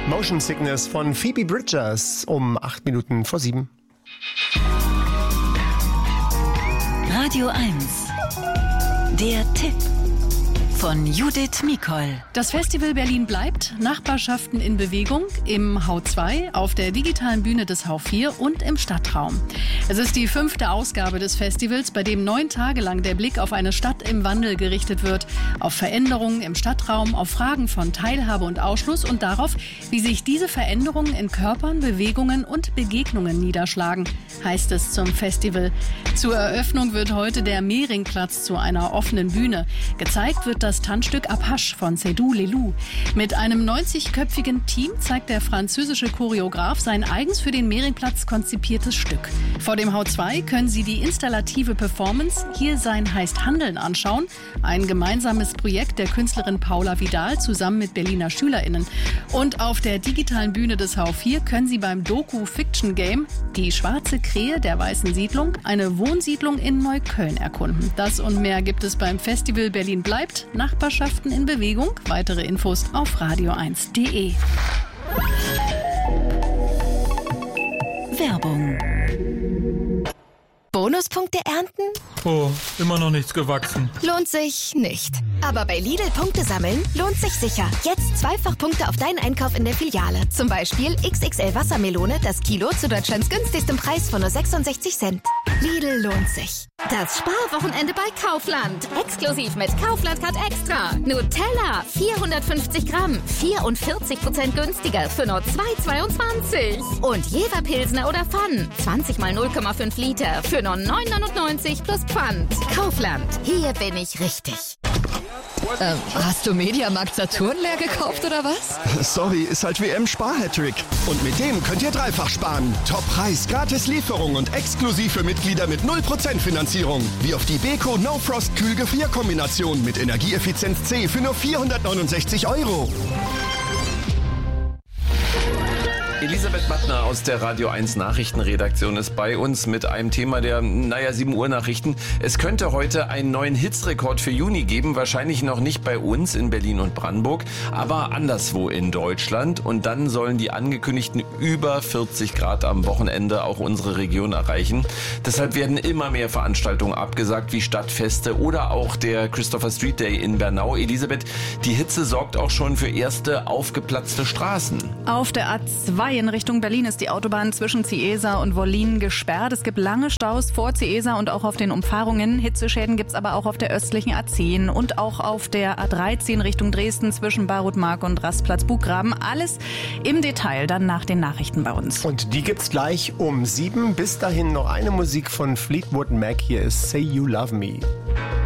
Motion Sickness von Phoebe Bridgers um 8 Minuten vor 7. Radio 1. Der Tipp von Judith Mikol. Das Festival Berlin bleibt. Nachbarschaften in Bewegung im H2, auf der digitalen Bühne des H4 und im Stadtraum. Es ist die 5. Ausgabe des Festivals, bei dem 9 Tage lang der Blick auf eine Stadt im Wandel gerichtet wird. Auf Veränderungen im Stadtraum, auf Fragen von Teilhabe und Ausschluss und darauf, wie sich diese Veränderungen in Körpern, Bewegungen und Begegnungen niederschlagen, heißt es zum Festival. Zur Eröffnung wird heute der Mehringplatz zu einer offenen Bühne. Gezeigt wird das Tanzstück Apache von Seydou Lelou. Mit einem 90-köpfigen Team zeigt der französische Choreograf sein eigens für den Mehringplatz konzipiertes Stück. Vor dem H2 können Sie die installative Performance Hier sein heißt Handeln anschauen. Ein gemeinsames Projekt der Künstlerin Paula Vidal zusammen mit Berliner SchülerInnen. Und auf der digitalen Bühne des H4 können Sie beim Doku-Fiction-Game Die schwarze Krähe der Weißen Siedlung eine Wohnsiedlung in Neukölln erkunden. Das und mehr gibt es beim Festival Berlin bleibt. Nachbarschaften in Bewegung. Weitere Infos auf radio1.de. Werbung. Bonuspunkte ernten? Oh, immer noch nichts gewachsen. Lohnt sich nicht. Aber bei Lidl Punkte sammeln lohnt sich sicher. Jetzt Zweifachpunkte auf deinen Einkauf in der Filiale. Zum Beispiel XXL Wassermelone, das Kilo zu Deutschlands günstigstem Preis von nur 66 Cent. Lidl lohnt sich. Das Sparwochenende bei Kaufland. Exklusiv mit Kaufland Card Extra. Nutella, 450 Gramm, 44% günstiger für nur 2,22. Und Jever Pilsner oder Pfann, 20 mal 0,5 Liter für nur 9,99 plus Pfand. Kaufland, hier bin ich richtig. Hast du Mediamarkt Saturn leer gekauft oder was? Sorry, ist halt WM-Spar-Hattrick. Und mit dem könnt ihr dreifach sparen. Top-Preis, Gratis-Lieferung und exklusiv für Mitglieder mit 0% Finanzierung. Wie auf die Beko No-Frost-Kühl-Gefrier-Kombination mit Energieeffizienz C für nur 469 €. Elisabeth Mattner aus der Radio 1 Nachrichtenredaktion ist bei uns mit einem Thema der, 7 Uhr Nachrichten. Es könnte heute einen neuen Hitzrekord für Juni geben, wahrscheinlich noch nicht bei uns in Berlin und Brandenburg, aber anderswo in Deutschland. Und dann sollen die angekündigten über 40 Grad am Wochenende auch unsere Region erreichen. Deshalb werden immer mehr Veranstaltungen abgesagt, wie Stadtfeste oder auch der Christopher Street Day in Bernau. Elisabeth, die Hitze sorgt auch schon für erste aufgeplatzte Straßen. Auf der A2 in Richtung Berlin ist die Autobahn zwischen Ciesa und Wollin gesperrt. Es gibt lange Staus vor Ciesa und auch auf den Umfahrungen. Hitzeschäden gibt es aber auch auf der östlichen A10 und auch auf der A13 Richtung Dresden zwischen Barutmark und Rastplatz Buchgraben. Alles im Detail dann nach den Nachrichten bei uns. Und die gibt's gleich um 7. Bis dahin noch eine Musik von Fleetwood Mac. Hier ist Say You Love Me.